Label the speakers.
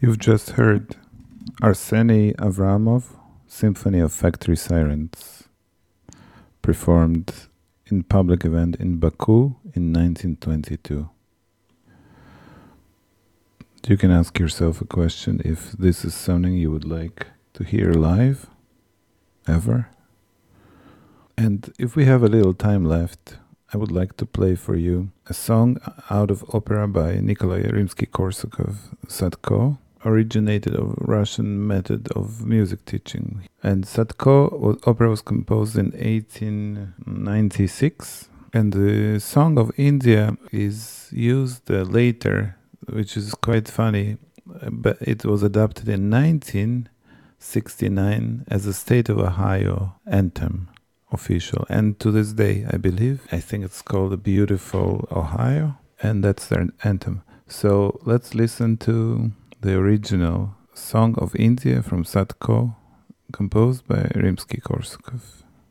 Speaker 1: You've just heard Arseny Avramov, Symphony of Factory Sirens, performed in public event in Baku in 1922. You can ask yourself a question if this is something you would like to hear live, ever. And if we have a little time left, I would like to play for you a song out of opera by Nikolai Rimsky-Korsakov, Sadko, originated of Russian method of music teaching. And Sadko opera was composed in 1896, and the Song of India is used later, which is quite funny, but it was adopted in 1969 as a State of Ohio anthem, official. And to this day, I think it's called A Beautiful Ohio, and that's their anthem. So let's listen to the original Song of India from Sadko, composed by Rimsky-Korsakov.